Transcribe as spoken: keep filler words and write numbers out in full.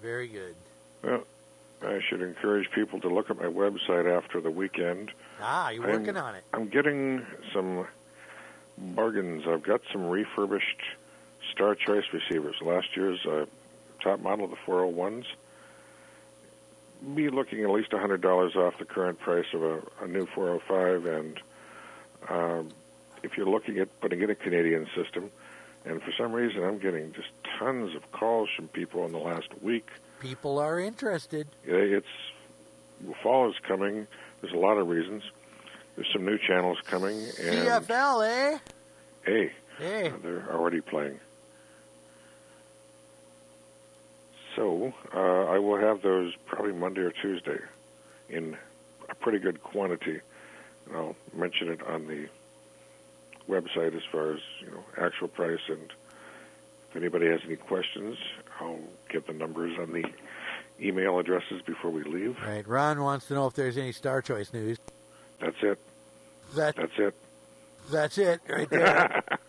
Very good. Well, I should encourage people to look at my website after the weekend. Ah, you're I'm, working on it. I'm getting some bargains. I've got some refurbished Star Choice receivers. Last year's uh, top model of the four oh ones. Be looking at least one hundred dollars off the current price of a, a new four oh five. And um, if you're looking at putting in a Canadian system, and for some reason I'm getting just tons of calls from people in the last week. People are interested. It's fall is coming. There's a lot of reasons. There's some new channels coming. And C F L, eh? Hey, hey. Uh, they're already playing. So uh, I will have those probably Monday or Tuesday in a pretty good quantity. And I'll mention it on the website as far as, you know, actual price. And if anybody has any questions, I'll get the numbers on the email addresses before we leave. Right. Ron wants to know if there's any Star Choice news. That's it. That, That's it. That's it right there.